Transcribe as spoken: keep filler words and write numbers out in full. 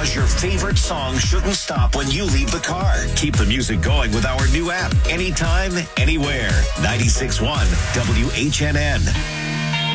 because your favorite song shouldn't stop when you leave the car. Keep the music going with our new app, anytime, anywhere. ninety-six point one W H N N.